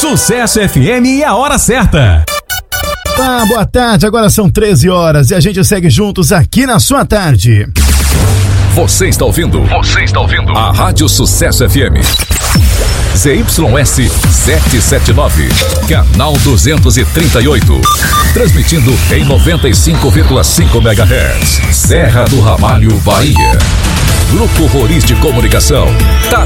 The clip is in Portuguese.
Sucesso FM e a hora certa. Boa tarde, agora são 13 horas e a gente segue juntos aqui na sua tarde. Você está ouvindo a Rádio Sucesso FM. ZYS 779, canal 238. Transmitindo em 95,5 MHz. Serra do Ramalho, Bahia. Grupo Roriz de Comunicação. Tá